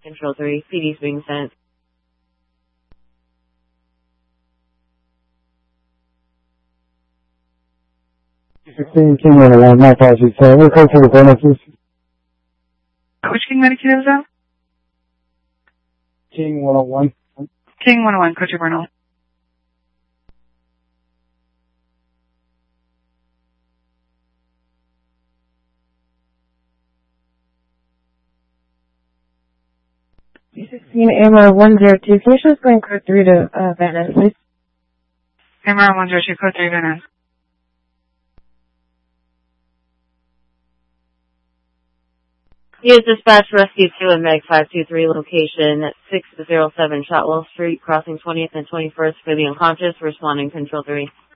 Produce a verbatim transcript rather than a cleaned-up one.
Control three, P D's being sent. sixteen, King one oh one, my apologies. Uh, we're code for the Bruno, please. Which King Medicaid was that? King one oh one. King one oh one, Coach Bruno. sixteen, A M R one zero two. Can you show us going code three to uh, Van Ness, please? A M R one zero two, code three, Van Ness. He is dispatched rescue two and Meg five two three, location at six oh seven Shotwell Street, crossing twentieth and twenty-first for the unconscious, responding Control three.